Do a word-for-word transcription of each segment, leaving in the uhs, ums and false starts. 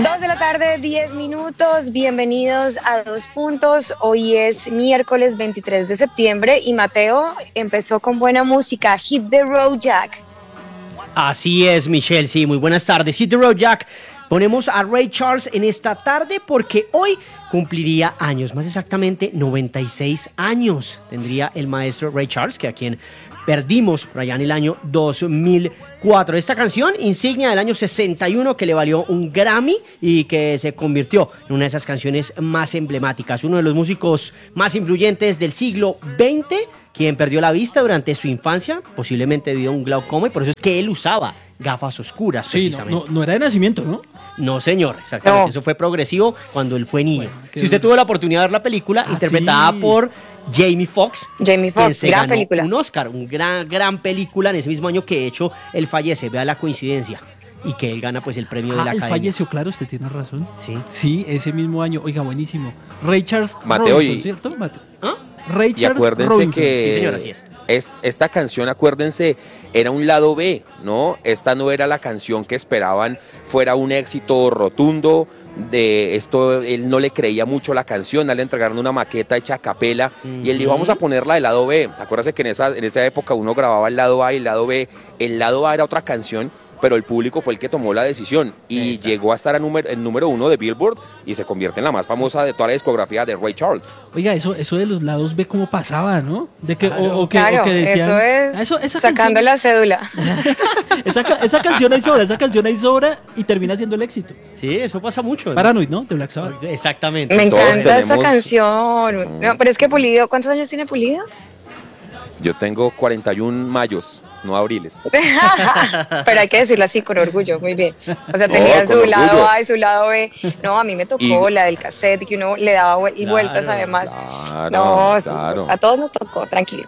Dos de la tarde, diez minutos. Bienvenidos a Dos Puntos. Hoy es miércoles veintitrés de septiembre y Mateo empezó con buena música. Hit the Road Jack. Así es, Michelle. Sí, muy buenas tardes. Hit the Road Jack. Ponemos a Ray Charles en esta tarde porque hoy cumpliría años, más exactamente noventa y seis años. Tendría el maestro Ray Charles, que a quien perdimos por allá en el año dos mil cuatro. Esta canción, insignia del año sesenta y uno, que le valió un Grammy y que se convirtió en una de esas canciones más emblemáticas. Uno de los músicos más influyentes del siglo veinte, quien perdió la vista durante su infancia, posiblemente debido a un glaucoma, y por eso es que él usaba gafas oscuras, sí, precisamente. No, no, no era de nacimiento, ¿no? No, señor, exactamente. No. Eso fue progresivo cuando él fue niño. Bueno, si usted tuvo la oportunidad de ver la película, ah, interpretada sí. por Jamie Foxx, Jamie quien Foxx, se gran ganó película. un Oscar, un gran, gran película en ese mismo año que de hecho él fallece. Vea la coincidencia. Y que él gana pues el premio de Ah, la él Academia. falleció, claro, usted tiene razón. Sí. Sí, ese mismo año. Oiga, buenísimo. Ray Charles Mateo, Robinson, y- ¿cierto? Mateo. ¿Ah? Ray Y Charles acuérdense Robinson. que Sí, señor, así es. es- esta canción, acuérdense, era un lado B, ¿no? Esta no era la canción que esperaban fuera un éxito rotundo. De esto, él no le creía mucho la canción, a él le entregaron una maqueta hecha a capela y él dijo, vamos a ponerla del lado B. Acuérdense que en esa, en esa época uno grababa el lado A y el lado B. El lado A era otra canción, pero el público fue el que tomó la decisión y Exacto. llegó a estar en número, en número uno de Billboard y se convierte en la más famosa de toda la discografía de Ray Charles. Oiga, eso, eso de los lados ve cómo pasaba, ¿no? De que, Claro. o, o que, Claro, o que decían. eso es Ah, eso- esa sacando canción, la cédula. esa, ca- esa canción hay sobra, esa canción hay sobra y termina siendo el éxito. Sí, eso pasa mucho. Paranoid, ¿no? De Black Sabbath. Exactamente. Me Todos encanta esa tenemos- canción. No, pero es que Pulido, ¿cuántos años tiene Pulido? Yo tengo cuarenta y un mayos, no abriles. Pero hay que decirlo así con orgullo, muy bien. O sea, No, tenía con su lado orgullo. A y su lado B. No, a mí me tocó Y- la del cassette, que uno le daba vuel- y Claro, vueltas además. Claro, No, claro. a todos nos tocó, tranquilo.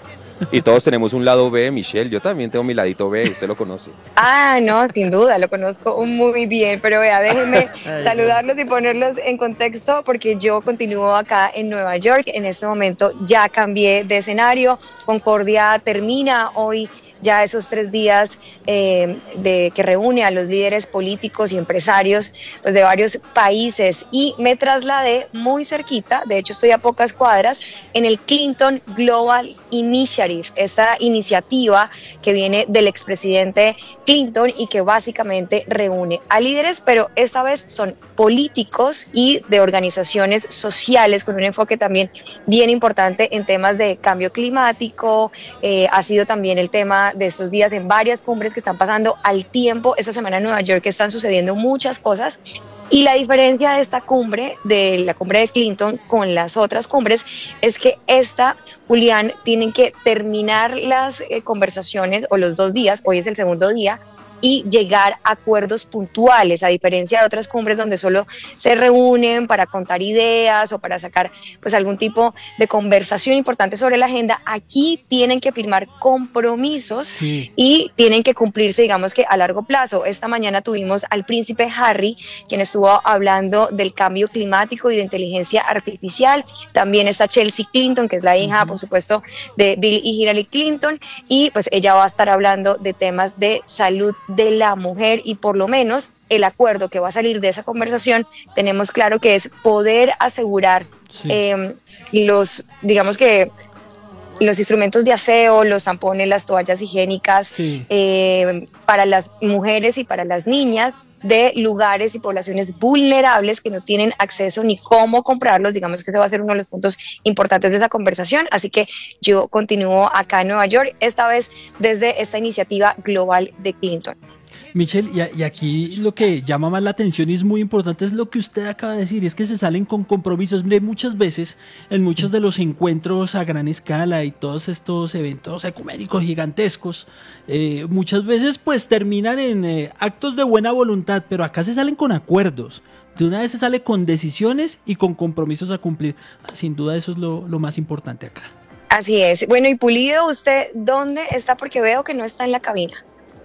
Y todos tenemos un lado B, Michelle. Yo también tengo mi ladito B, usted lo conoce. Ah, no, sin duda, lo conozco muy bien, pero vea, déjenme Ay, saludarlos y ponerlos en contexto porque yo continúo acá en Nueva York. En este momento ya cambié de escenario. Concordia termina hoy ya esos tres días eh, de que reúne a los líderes políticos y empresarios pues, de varios países y me trasladé muy cerquita, de hecho estoy a pocas cuadras, en el Clinton Global Initiative, esta iniciativa que viene del expresidente Clinton y que básicamente reúne a líderes, pero esta vez son políticos y de organizaciones sociales con un enfoque también bien importante en temas de cambio climático, eh, ha sido también el tema de estos días en varias cumbres que están pasando al tiempo. Esta semana en Nueva York están sucediendo muchas cosas y la diferencia de esta cumbre, de la cumbre de Clinton con las otras cumbres, es que esta, Julián, tienen que terminar las eh, conversaciones o los dos días, hoy es el segundo día, y llegar a acuerdos puntuales, a diferencia de otras cumbres donde solo se reúnen para contar ideas o para sacar pues algún tipo de conversación importante sobre la agenda. Aquí tienen que firmar compromisos Sí. y tienen que cumplirse, digamos que a largo plazo. Esta mañana tuvimos al príncipe Harry, quien estuvo hablando del cambio climático y de inteligencia artificial. También está Chelsea Clinton, que es la hija, por supuesto, de Bill y Hillary Clinton, y pues ella va a estar hablando de temas de salud de la mujer y por lo menos el acuerdo que va a salir de esa conversación tenemos claro que es poder asegurar Sí. eh, los, digamos que los instrumentos de aseo, los tampones, las toallas higiénicas Sí. eh, para las mujeres y para las niñas de lugares y poblaciones vulnerables que no tienen acceso ni cómo comprarlos. Digamos que ese va a ser uno de los puntos importantes de esa conversación. Así que yo continúo acá en Nueva York, esta vez desde esta iniciativa global de Clinton. Michelle, y, a- y aquí lo que llama más la atención y es muy importante es lo que usted acaba de decir, y es que se salen con compromisos. Mire, muchas veces en muchos de los encuentros a gran escala y todos estos eventos ecuménicos gigantescos, eh, muchas veces pues terminan en eh, actos de buena voluntad, pero acá se salen con acuerdos. De una vez se sale con decisiones y con compromisos a cumplir. Sin duda eso es lo, lo más importante acá. Así es. Bueno, y Pulido, ¿usted dónde está? Porque veo que no está en la cabina.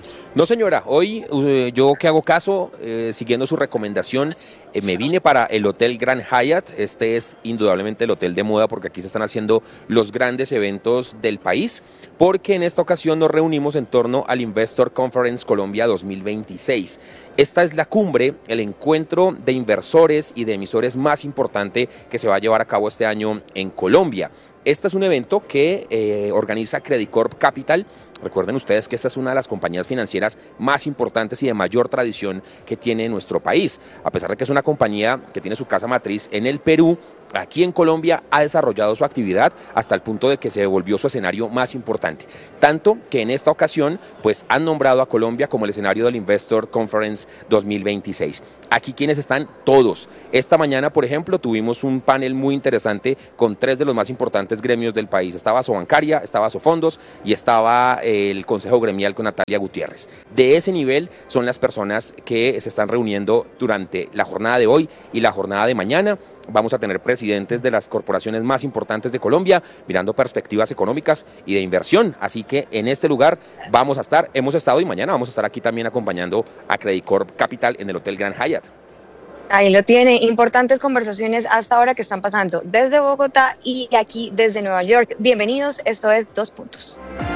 No, señora, hoy eh, yo que hago caso, eh, siguiendo su recomendación, eh, me vine para el Hotel Grand Hyatt. Este es indudablemente el hotel de moda porque aquí se están haciendo los grandes eventos del país, porque en esta ocasión nos reunimos en torno al Investor Conference Colombia dos mil veintiséis. Esta es la cumbre, el encuentro de inversores y de emisores más importante que se va a llevar a cabo este año en Colombia. Este es un evento que eh, organiza Credit Corp Capital. Recuerden ustedes que esta es una de las compañías financieras más importantes y de mayor tradición que tiene nuestro país. A pesar de que es una compañía que tiene su casa matriz en el Perú, aquí en Colombia ha desarrollado su actividad hasta el punto de que se volvió su escenario más importante. Tanto que en esta ocasión pues han nombrado a Colombia como el escenario del Investor Conference dos mil veintiséis. Aquí quienes están todos. Esta mañana, por ejemplo, tuvimos un panel muy interesante con tres de los más importantes gremios del país. Estaba Sobancaria, estaba Sofondos y estaba eh, el Consejo Gremial con Natalia Gutiérrez. De ese nivel son las personas que se están reuniendo durante la jornada de hoy y la jornada de mañana. Vamos a tener presidentes de las corporaciones más importantes de Colombia, mirando perspectivas económicas y de inversión. Así que en este lugar vamos a estar, hemos estado y mañana vamos a estar aquí también acompañando a Credit Corp Capital en el Hotel Grand Hyatt. Ahí lo tiene, importantes conversaciones hasta ahora que están pasando desde Bogotá y aquí desde Nueva York. Bienvenidos, esto es Dos Puntos.